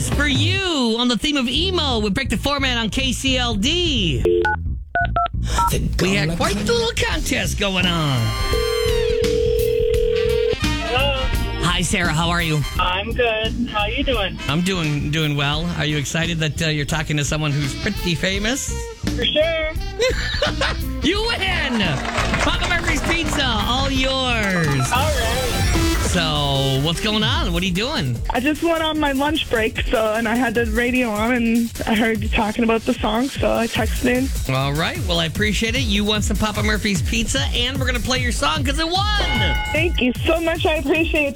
is for you on the theme of emo with Break the Format on KCLD. We had quite the little contest going on. Hello. Hi, Sarah. How are you? I'm good. How you doing? I'm doing well. Are you excited that you're talking to someone who's pretty famous? For sure. You win! Papa Murphy's Pizza, all yours. All right. So, what's going on? What are you doing? I just went on my lunch break, and I had the radio on, and I heard you talking about the song, so I texted in. All right. Well, I appreciate it. You won some Papa Murphy's Pizza, and we're going to play your song because it won. Thank you so much. I appreciate it.